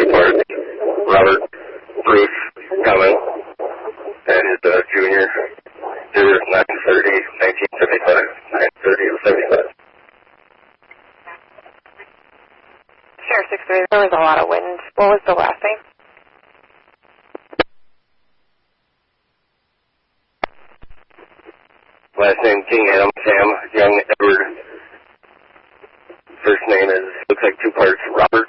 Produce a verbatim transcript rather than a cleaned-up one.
parts. Robert Bruce Cummins, and his uh, junior, year nine thirty, nineteen seventy-five, nine thirty of seventy-five. Sure, six three, there was a lot of wind. What was the last name? Last name King Adam, Sam, Young Edward. First name is, looks like two parts, Robert